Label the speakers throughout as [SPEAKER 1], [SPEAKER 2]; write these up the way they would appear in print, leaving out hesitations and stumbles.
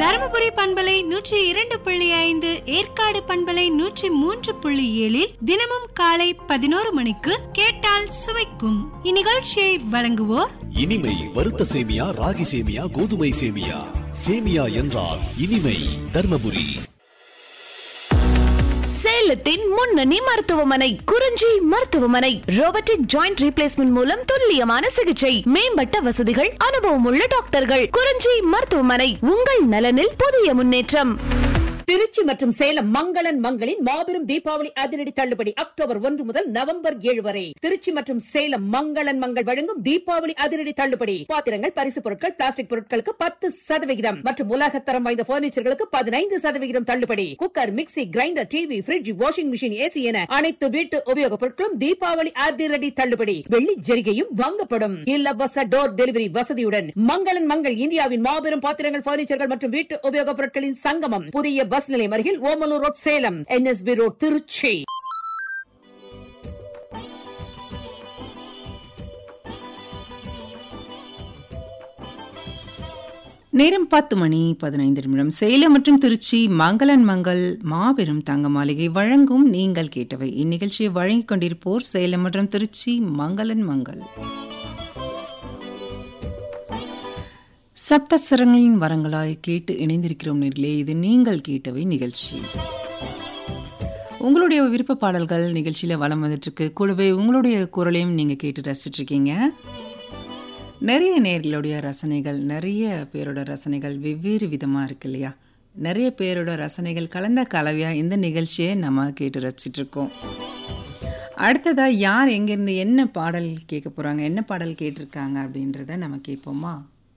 [SPEAKER 1] தருமபுரி பண்பலை 102.5, ஏற்காடு பண்பலை 103.7 தினமும் காலை 11 மணிக்கு கேட்டால் சுவைக்கும். இந்நிகழ்ச்சியை வழங்குவோர்
[SPEAKER 2] இனிமை வறுத்த சேமியா, ராகி சேமியா, கோதுமை சேமியா. சேமியா என்றால் இனிமை. தர்மபுரி.
[SPEAKER 3] சேலத்தின் முன்னணி மருத்துவமனை குறிஞ்சி மருத்துவமனை. ரோபோட்டிக் ஜாயிண்ட் ரீப்ளேஸ்மெண்ட் மூலம் துல்லியமான சிகிச்சை, மேம்பட்ட வசதிகள், அனுபவமுள்ள டாக்டர்கள். குறிஞ்சி மருத்துவமனை, உங்கள் நலனில் புதிய முன்னேற்றம்.
[SPEAKER 4] திருச்சி மற்றும் சேலம் மங்களன் மங்களின் மாபெரும் தீபாவளி அதிரடி தள்ளுபடி அக்டோபர் 1 முதல் நவம்பர் 7 வரை. திருச்சி மற்றும் சேலம் மங்களன் மங்கள் வழங்கும் தீபாவளி அதிரடி தள்ளுபடி. பாத்திரங்கள், பரிசு பொருட்கள், பிளாஸ்டிக் பொருட்களுக்கு 10% மற்றும் உலகத்தரம் வாய்ந்த பர்னிச்சர்களுக்கு 15% தள்ளுபடி. Cooker, mixie, grinder, TV, bridge, washing machine, AC என அனைத்து வீட்டு உபயோகப் பொருட்களும் தீபாவளி அதிரடி தள்ளுபடி. வெள்ளி ஜரிகையும் வாங்கப்படும். இலவச டோர் டெலிவரி வசதியுடன் மங்களன் மங்கள் இந்தியாவின் மாபெரும் பாத்திரங்கள், பர்னிச்சர்கள் மற்றும் வீட்டு உபயோகப் பொருட்களின் சங்கமம். புதிய பஸ் நிலையம் அருகில் Omalur road, Salem. NSB road, Trichy.
[SPEAKER 5] நேரம் 10:15. சேலம் மற்றும் திருச்சி மங்களன் மங்கள் மாபெரும் தங்க மாளிகை வழங்கும் நீங்கள் கேட்டவை. இந்நிகழ்ச்சியை வழங்கிக் கொண்டிருப்போர் சேலம் மற்றும் திருச்சி மங்களன் மங்கள். சப்தஸ்வரங்களின் வரங்களாய் கேட்டு இணைந்திருக்கிறோம் நேர்களே. இது நீங்கள் கேட்டவை நிகழ்ச்சி. உங்களுடைய விருப்ப பாடல்கள் நிகழ்ச்சியில் வலம் வந்துட்டு இருக்கு. கூடவே உங்களுடைய குரலையும் நீங்கள் கேட்டு ரசிச்சுட்டு இருக்கீங்க. நிறைய நேர்களுடைய ரசனைகள், நிறைய பேரோட ரசனைகள் வெவ்வேறு விதமாக இருக்கு இல்லையா? நிறைய பேரோட ரசனைகள் கலந்த கலவையாக இந்த நிகழ்ச்சியை நம்ம கேட்டு ரசிச்சுட்டு இருக்கோம். அடுத்ததாக யார் எங்கேருந்து என்ன பாடல் கேட்க போகிறாங்க, என்ன பாடல் கேட்டிருக்காங்க அப்படின்றத நம்ம கேட்போமா?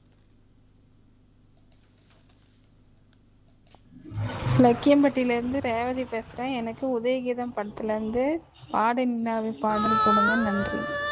[SPEAKER 6] லக்கியம்பட்டியிலேருந்து ரேவதி பேசுகிறேன். எனக்கு உதயகீதம் படத்துலேருந்து பாட நிலாவை பாடல் கொடுங்க. நன்றி.